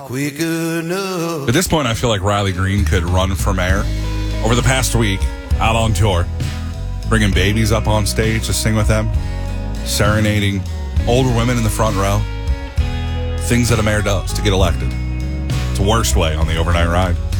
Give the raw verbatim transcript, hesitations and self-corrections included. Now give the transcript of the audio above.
Quick enough. At this point, I feel like Riley Green could run for mayor. Over the past week, out on tour, bringing babies up on stage to sing with them, serenading older women in the front row. Things that a mayor does to get elected. It's the worst way on the overnight ride.